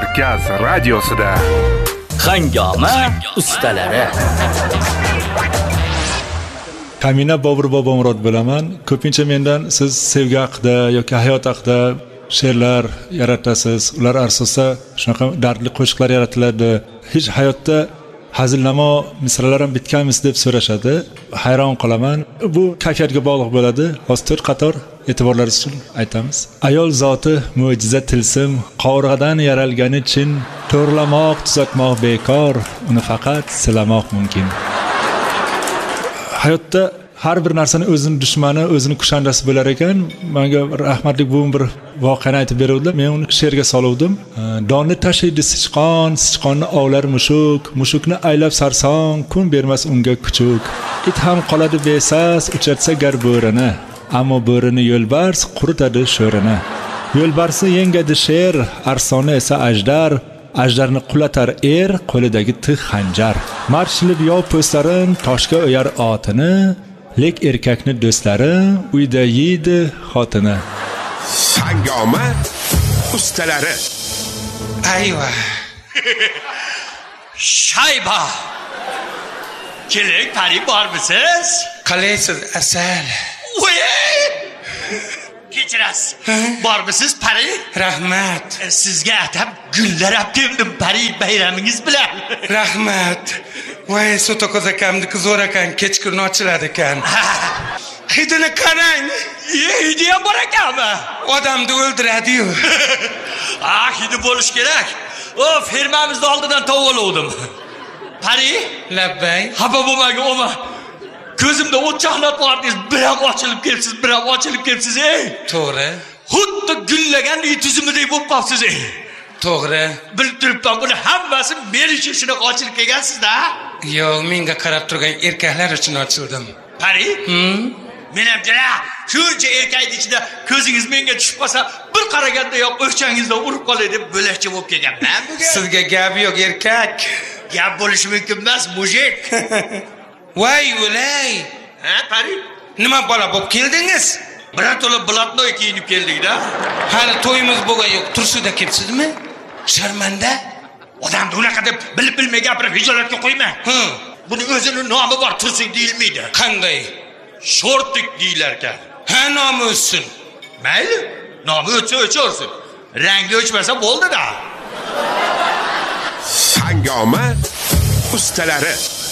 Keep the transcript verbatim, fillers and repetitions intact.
Markaz radiosida Hangoma ustalari. Kamina Bobur Bobomurod bilaman. Ko'pincha mendan siz sevgi haqida yoki hayot haqida she'rlar yaratasiz. Ular asosida shunaqa dardli qo'shiqlar yaratiladi. Hech hayotda hazilnamo misralar ham bitganmiz deb so'rashadi. Hayron qolaman. Bu kayfiyatga bog'liq bo'ladi. Hozir to'rt qator e'tiborlaringiz uchun aytamiz. Ayol zoti mo'jiza tilsim, qovurg'adan yaralgani chin, to'g'rilamoq, tuzatmoq bekor, uni faqat silamoq mumkin. Hayotda har bir narsani o'zining dushmani, o'zining kushandasi bo'lar ekan. Menga rahmatli buvim bir voqeani aytib beruvdilar. Men uni she'rga soluvdim. Donni tashiydi sichqon, sichqonni ovlar mushuk, mushukni aylab sarson, kun bermas unga kuchuk. It ham qoladi besas, uchatsa gar bo'rini, ammo bo'rini yo'lbars quritadi sho'rini. Yo'lbarsni yengadi sher, arsoni esa ajdar. Ajdarni qulatar er, qo'lidagi tig' xanjar. Marshilib yov po'stlarin, toshga o'yar otini, lek erkakni do'stlari uyda yeydi xotini. Hangoma ustalari. Ayva. Shayba. Keling, Pari bormisiz? Qalaysiz asal? Voy! Kechirasiz. Bormisiz Pari? Rahmat. Sizga atab gullar olib keldim Pari bayramingiz bilan. Rahmat. Voy, Sotokoz akamniki zo'r ekan, kechqurun ochiladi ekan. Hidini qarang. Hidi ham bor ekanmi? Odamni o'ldiradi-yu. Ah, hidi bo'lish kerak. O, fermamizning oldidan tovul oldim. Pari? Labbay. Xafa bo'lmang, o'ma. Ko'zimda o't chaqnab qordingiz, bir ham ochilib kelibsiz, bir ham ochilib kelibsiz, ey. To'g'ri. Xuddi gullagan uy tuzumidek bo'lib qolibsiz, ey. To'g'ri. Bilib turibman, buni hammasi men uchun shunaqa ochilib kelgansiz-da. Yo'q, menga qarab turgan erkaklar uchun ochildim. Pari? Hm? Men ham jala shuncha erkakning ichida ko'zingiz menga tushib qolsa, bir qaraganda yo'q o'changizdan urib qolay deb bo'lakcha bo'lib kelganman bugun. Sizga gap yo'q, erkak. Gap bo'lishi mumkin emas, mujik. Voy, o'lay. Ha, Pari? Nima bola bo'lib keldingiz? Birato'la blatnoy kiyinib keldik-da. Hali to'yimiz bo'lgan yo'q, tursida kelibsizmi? Sharmanda? Odamni unaqa deb bilib-bilmay gapirib hijolatga qo'yma. Hı. Buning o'zining nomi bor, tursik deyilmaydi. Qanday? Shortik deyilar ekan. Ha, nomi o'ssin. Mayli, nomi o'tsa o'chaversin. Rangi o'chmasa bo'ldi-da. Hangoma ustalari.